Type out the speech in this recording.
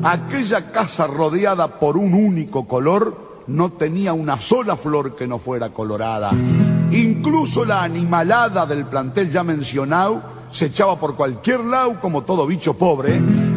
Aquella casa rodeada por un único color no tenía una sola flor que no fuera colorada. Incluso la animalada del plantel ya mencionado se echaba por cualquier lado como todo bicho pobre,